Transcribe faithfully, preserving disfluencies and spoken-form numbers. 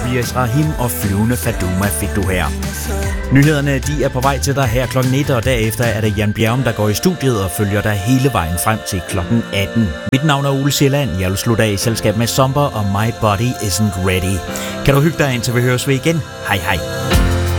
Tobias Rahim og Flyvende Faduma fik du her. Nyhederne de er på vej til dig her klokken et, og derefter er det Jan Bjerg, der går i studiet og følger dig hele vejen frem til klokken atten. Mit navn er Ole Sjælland. Jeg vil slutte af i selskab med Somber og My Body Isn't Ready. Kan du hygge dig indtil vi høres ved igen? Hej hej.